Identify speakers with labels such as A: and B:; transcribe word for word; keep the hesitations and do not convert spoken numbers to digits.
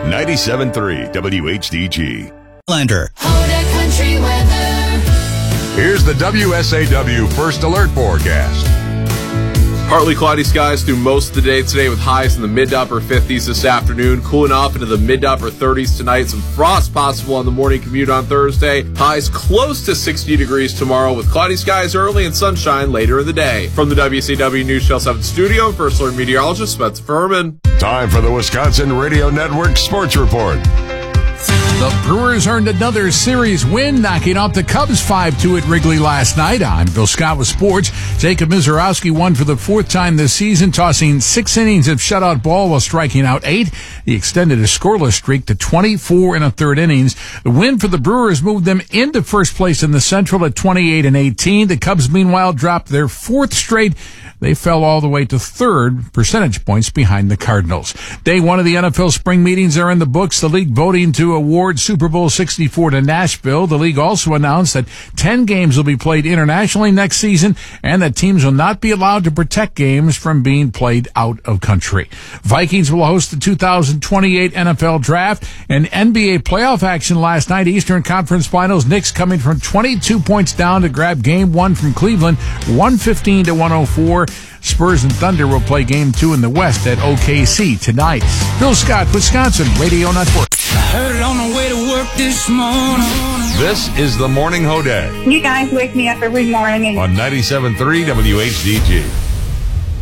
A: ninety-seven point three W H D G.
B: Lander.
C: Hoda Country Weather.
A: Here's the W S A W First Alert Forecast.
D: Partly cloudy skies through most of the day today with highs in the mid to upper fifties this afternoon, cooling off into the mid to upper thirties tonight. Some frost possible on the morning commute on Thursday. Highs close to sixty degrees tomorrow with cloudy skies early and sunshine later in the day. From the W S A W News Channel seven studio, First Alert meteorologist Spencer Furman.
A: Time for the Wisconsin Radio Network Sports Report.
E: The Brewers earned another series win, knocking off the Cubs five two at Wrigley last night. I'm Bill Scott with sports. Jacob Misiorowski won for the fourth time this season, tossing six innings of shutout ball while striking out eight. He extended a scoreless streak to twenty-four and a third innings. The win for the Brewers moved them into first place in the Central at twenty-eight and eighteen. The Cubs, meanwhile, dropped their fourth straight. They fell all the way to third, percentage points behind the Cardinals. Day one of the N F L spring meetings are in the books. The league voting to award Super Bowl sixty-four to Nashville. The league also announced that ten games will be played internationally next season and that teams will not be allowed to protect games from being played out of country. Vikings will host the two thousand twenty-eight N F L Draft and N B A playoff action last night. Eastern Conference Finals, Knicks coming from twenty-two points down to grab game one from Cleveland, one fifteen to one oh four. Spurs and Thunder will play game two in the West at O K C tonight. Bill Scott, Wisconsin Radio Network.
F: Heard it on the way to work this morning.
A: This is the Morning Hoday
G: You guys wake me up every morning. And
A: on ninety-seven point three W H D G.